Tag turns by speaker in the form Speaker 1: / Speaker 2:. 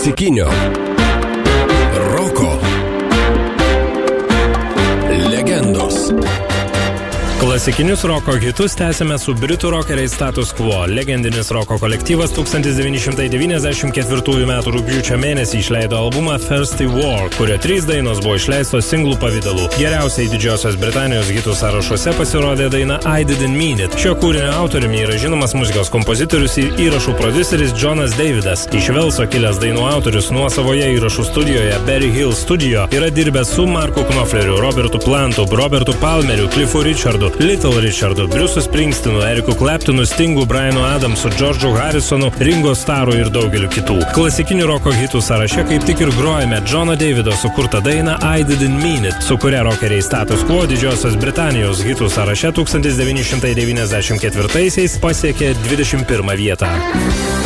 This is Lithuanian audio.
Speaker 1: klasikinio roko legendos. Klasikinius roko hitus tęsime su britų rokeriais Status Quo. Legendinis roko kolektyvas 1994 m. rugpjūčio mėnesį išleido albumą Thirsty War, kurio 3 dainos buvo išleistos singlų pavidalu. Geriausiai Didžiosios Britanijos hitų sąrašuose pasirodė daina I Didn't Mean It. Šio kūrinio autoriumi yra žinomas muzikos kompozitorius ir įrašų prodiuseris Jonas Davidas. Iš Velso kilęs dainų autorius nuosavoje įrašų studijoje Berry Hill Studio yra dirbęs su Marku Knopfleriu, Robertu Plantu, Robertu Palmeriu, Cliffu Richardu, Little Richardu, Bruce'u Springsteenu, Eriku Claptonu, Stingu, Brianu Adamsu, George'u Harrisonu, Ringo Starru ir daugeliu kitų. Klasikinių roko hitų sąraše kaip tik ir grojame Jono Davido sukurtą dainą I Didn't Mean It, su kuria rokeriai Status Quo Didžiosios Britanijos hitų sąraše 1994 pasiekė 21 vietą.